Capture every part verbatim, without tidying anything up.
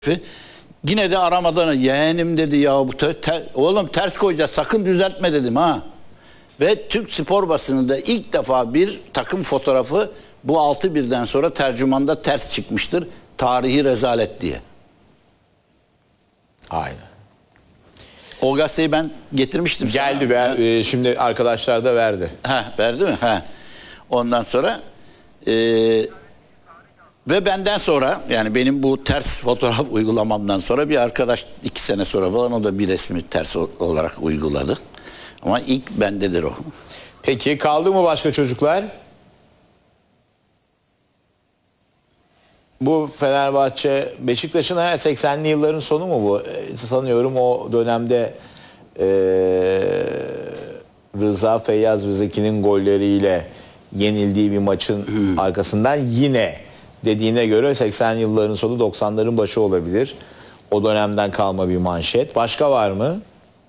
Yine de aramadan yeğenim dedi ya bu ter, ter, oğlum ters koyacağız sakın düzeltme dedim ha. Ve Türk spor basınında ilk defa bir takım fotoğrafı bu altı birden sonra tercümanda ters çıkmıştır. Tarihi rezalet diye. Aynen. O gazeteyi ben getirmiştim. Geldi ben, e, şimdi arkadaşlar da verdi. Ha, verdi mi? Ha. Ondan sonra e, ve benden sonra yani benim bu ters fotoğraf uygulamamdan sonra bir arkadaş iki sene sonra falan o da bir resmi ters olarak uyguladı. Ama ilk bendedir o. Peki kaldı mı başka çocuklar? Bu Fenerbahçe Beşiktaş'ın seksenli yılların sonu mu bu? E, sanıyorum o dönemde e, Rıza Feyyaz ve Zeki'nin golleriyle yenildiği bir maçın hmm. arkasından yine dediğine göre seksen yılların sonu doksanların başı olabilir. O dönemden kalma bir manşet. Başka var mı?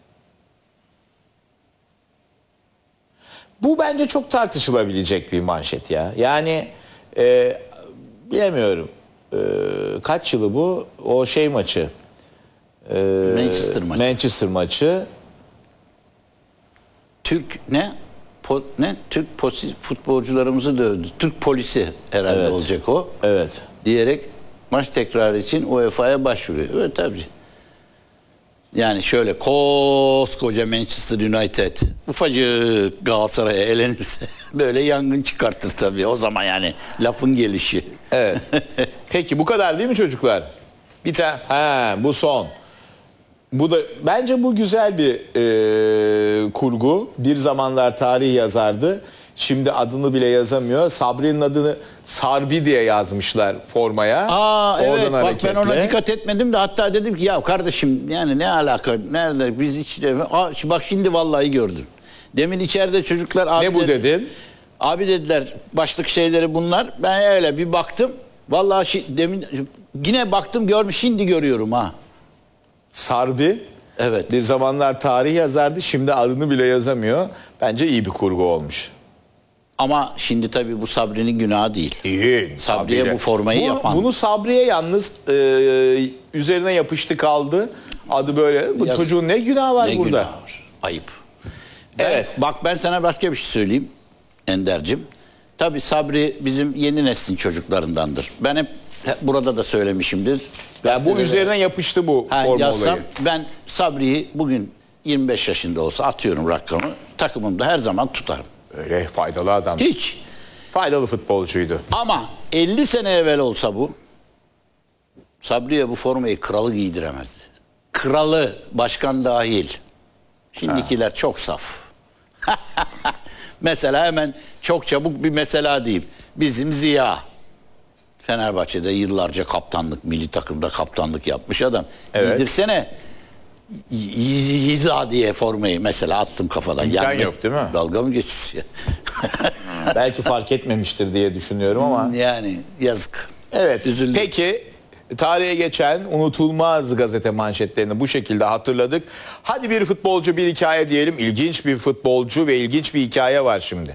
Bu bence çok tartışılabilecek bir manşet ya. Yani e, bilemiyorum. E, kaç yılı bu? O şey maçı. E, Manchester maçı. Manchester maçı. Türk ne? Po, ne? Türk polis, futbolcularımızı dövdü. Türk polisi herhalde Evet. olacak o. Evet. Diyerek maç tekrarı için U E F A'ya başvuruyor. Evet tabii. Yani şöyle koskoca Manchester United ufacık Galatasaray'a elenirse böyle yangın çıkartır tabii. O zaman yani lafın gelişi. Evet. Peki bu kadar değil mi çocuklar? Bir tane. Ha, bu son. Bu da bence bu güzel bir e, kurgu. Bir zamanlar tarih yazardı. Şimdi adını bile yazamıyor. Sabri'nin adını Sarbi diye yazmışlar formaya. Aa Oradan evet bak hareketle. ben ona dikkat etmedim de hatta dedim ki ya kardeşim yani ne alaka nerede biz hiç Aa, bak şimdi vallahi gördüm. Demin içeride çocuklar abi Ne bu dedi, dedin? Abi dediler başlık şeyleri bunlar. Ben öyle bir baktım. Vallahi şi, demin yine baktım görmüş şimdi görüyorum ha. Sarbi. Evet. Bir zamanlar tarih yazardı. Şimdi adını bile yazamıyor. Bence iyi bir kurgu olmuş. Ama şimdi tabii bu Sabri'nin günahı değil. İyi. Sabri'ye bu formayı bunu, yapan. Bunu Sabri'ye yalnız e, üzerine yapıştı kaldı. Adı böyle. Bu Yaz, çocuğun ne günahı var ne burada? Günahı var. Ayıp. Ben, Evet. Bak ben sana başka bir şey söyleyeyim Ender'cim. Tabii Sabri bizim yeni neslin çocuklarındandır. Ben hep, hep burada da söylemişimdir. Yani bu üzerine yapıştı bu ha, forma yazsam, olayı. Ben Sabri'yi bugün yirmi beş yaşında olsa atıyorum rakamı. Takımımda her zaman tutarım. Öyle faydalı adam. Hiç. Faydalı futbolcuydu. Ama elli sene evvel olsa bu Sabri'ye bu formayı kralı giydiremezdi. Kralı başkan dahil. Şimdikiler ha. çok saf. Mesela hemen çok çabuk bir mesela diyeyim. Bizim Ziya. Fenerbahçe'de yıllarca kaptanlık, milli takımda kaptanlık yapmış adam. Evet. Giydirsene Yiza diye formayı mesela attım kafadan. İmkan yani, yok değil mi? Dalga mı geçiyorsun? Belki fark etmemiştir diye düşünüyorum ama. Yani yazık. Evet. Üzüldüm. Peki tarihe geçen unutulmaz gazete manşetlerini bu şekilde hatırladık. Hadi bir futbolcu bir hikaye diyelim. İlginç bir futbolcu ve ilginç bir hikaye var şimdi.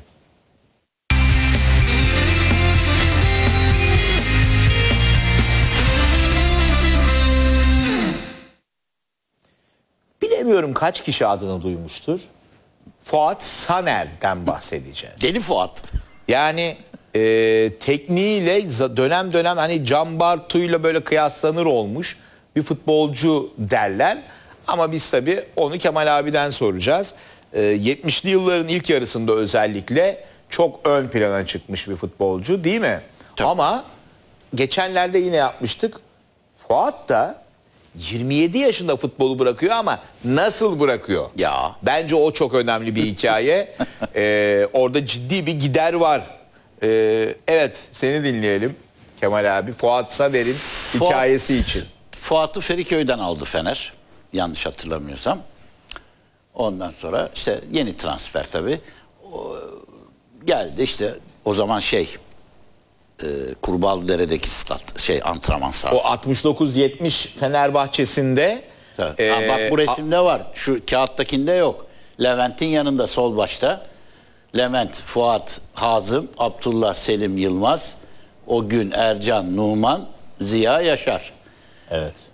Bilemiyorum kaç kişi adını duymuştur. Fuat Saner'den bahsedeceğiz. Deli Fuat. Yani e, tekniğiyle dönem dönem hani Can Bartu'yla böyle kıyaslanır olmuş bir futbolcu derler. Ama biz tabii onu Kemal abiden soracağız. E, yetmişli yılların ilk yarısında özellikle çok ön plana çıkmış bir futbolcu değil mi? Tabii. Ama geçenlerde yine yapmıştık. Fuat da yirmi yedi yaşında futbolu bırakıyor ama nasıl bırakıyor? Ya. Bence o çok önemli bir hikaye. ee, orada ciddi bir gider var. Ee, evet seni dinleyelim Kemal abi. Fuat Saner'in hikayesi için. Fuat'ı Feriköy'den aldı Fener. Yanlış hatırlamıyorsam. Ondan sonra işte yeni transfer tabii. O, geldi işte o zaman şey e, Kurbağalıdere'deki stat, şey antrenman sahası. O altmış dokuz yetmiş Fenerbahçe'sinde. E, ha, bak bu resimde var. Şu kağıttakinde yok. Levent'in yanında sol başta. Levent, Fuat, Hazım, Abdullah, Selim, Yılmaz, o gün Ercan, Numan, Ziya, Yaşar. Evet.